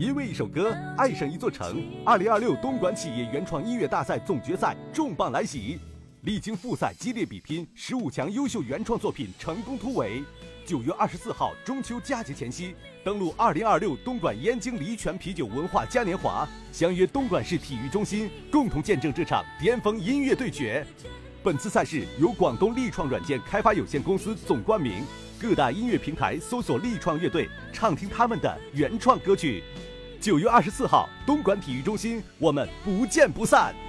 因为一首歌爱上一座城。2026东莞企业原创音乐大赛总决赛重磅来袭，历经复赛激烈比拼，15强优秀原创作品成功突围。9月24号中秋佳节前夕，登陆2026东莞燕京梨泉啤酒文化嘉年华，相约东莞市体育中心，共同见证这场巅峰音乐对决。本次赛事由广东力创软件开发有限公司总冠名，各大音乐平台搜索力创乐队，畅听他们的原创歌曲。9月24号东莞体育中心，我们不见不散。